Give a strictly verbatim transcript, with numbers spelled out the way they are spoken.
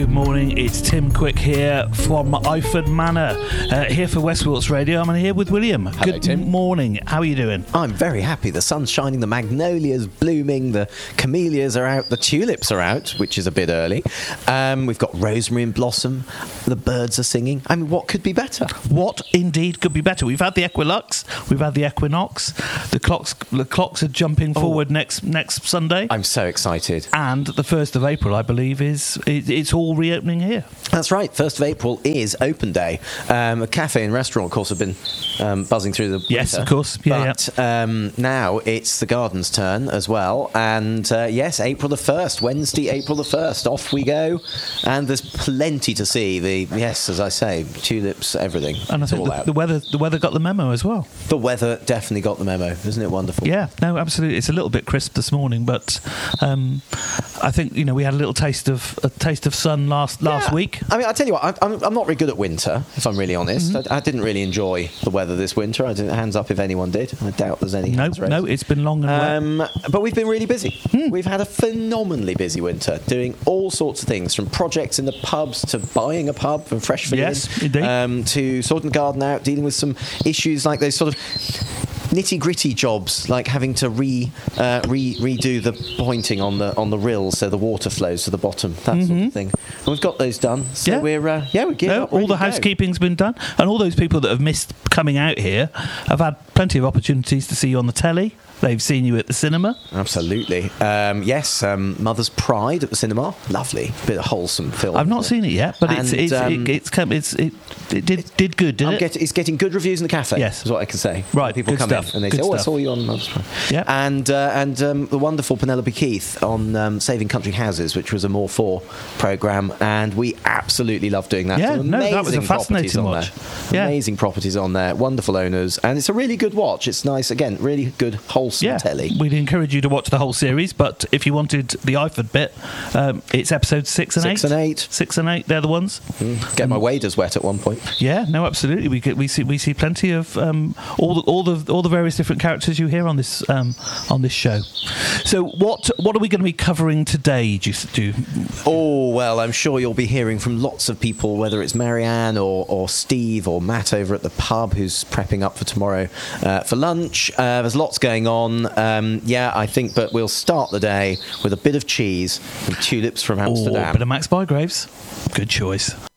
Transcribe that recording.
Good morning, it's Tim Quick here from Iford Manor, uh, here for West Wilts Radio. I'm here with William. Hello, Good Tim. morning, how are you doing? I'm very happy. The sun's shining, the magnolia's blooming, the camellias are out, the tulips are out, which is a bit early. Um, we've got rosemary in blossom, the birds are singing. I mean, what could be better? What indeed could be better? We've had the equilux, we've had the equinox, the clocks the clocks are jumping forward oh. next next Sunday. I'm so excited. And the first of April, I believe, is it, it's all reopening here. That's right, first of April is open day. Um, a cafe and restaurant, of course, have been um, buzzing through the winter. Yes, of course. Yeah, but yeah. Um, now it's the garden's turn as well. And uh, yes, April the first, Wednesday, April the first, off we go. And there's plenty to see. The Yes, as I say, tulips, everything. And I it's think all the, out. the weather the weather got the memo as well. The weather definitely got the memo. Isn't it wonderful? Yeah, no, absolutely. It's a little bit crisp this morning, but um, I think, you know, we had a little taste of a taste of sun last last Yeah. week. I mean, I tell you what, I, I'm, I'm not very good at winter, if I'm really honest. Mm-hmm. I, I didn't really enjoy the weather this winter. I didn't, hands up if anyone did. I doubt there's any No, hands raised. no, it's been long and wet. Um, but we've been really busy. Hmm. We've had a phenomenally busy winter, doing all sorts of things, from projects in the pubs to buying a pub from Fresh Filling, Yes, indeed. um, to sorting the garden out, dealing with some issues like those sort of nitty-gritty jobs, like having to re, uh, re redo the pointing on the on the rills so the water flows to the bottom, that Mm-hmm. sort of thing. And we've got those done. So Yeah. we're uh, yeah we're geared No, up, all ready the to go. housekeeping's been done, and all those people that have missed coming out here have had plenty of opportunities to see you on the telly. They've seen you at the cinema. Absolutely. Um, yes, um, Mother's Pride at the cinema. Lovely. Bit of wholesome film. I've not isn't seen it yet, but it's And, it's, um, it, it's come it's it, it did did good, did I'm it? get, it's getting good reviews in the cafe. Yes. is what I can say. Right, People good come stuff, in and they good say, "Oh, I stuff. saw you on Mother's Pride." Yeah. And uh, and um, the wonderful Penelope Keith on um, Saving Country Houses, which was a More For programme, and we absolutely love doing that. Yeah, Some no, that was a amazing properties fascinating on watch. there. Yeah. Amazing properties on there. Wonderful owners, and it's a really good watch. It's nice. Again, really good wholesome Yeah, telly. we'd encourage you to watch the whole series, but if you wanted the Iford bit, um, it's episodes six and Six eight. and eight. Six and eight, they're the ones. Mm. Get my waders wet at one point. Yeah, no, absolutely. We get, we see we see plenty of um, all the all the all the various different characters you hear on this um, on this show. So what what are we going to be covering today? Do you, do you, Oh, well, I'm sure you'll be hearing from lots of people, whether it's Marianne or, or Steve or Matt over at the pub who's prepping up for tomorrow uh, for lunch. Uh, there's lots going on. Um, yeah, I think, but we'll start the day with a bit of cheese and tulips from or a Amsterdam. bit of Max Bygraves? Good choice.